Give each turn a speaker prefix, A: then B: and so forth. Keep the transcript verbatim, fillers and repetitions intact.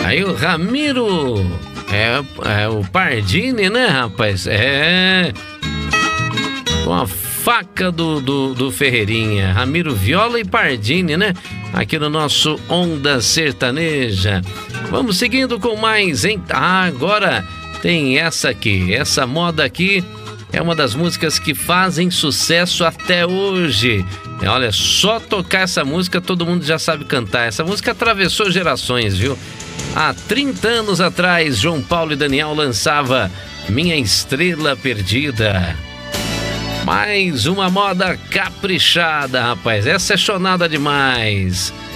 A: Aí o Ramiro, é, é o Pardini, né, rapaz? É, com a faca do, do, do Ferreirinha, Ramiro Viola e Pardini, né? Aqui no nosso Onda Sertaneja. Vamos seguindo com mais, hein? Ah, agora tem essa aqui, essa moda aqui é uma das músicas que fazem sucesso até hoje. Olha, só tocar essa música todo mundo já sabe cantar. Essa música atravessou gerações, viu? Há trinta anos atrás, João Paulo e Daniel lançava Minha Estrela Perdida. Mais uma moda caprichada, rapaz. Essa é chonada demais.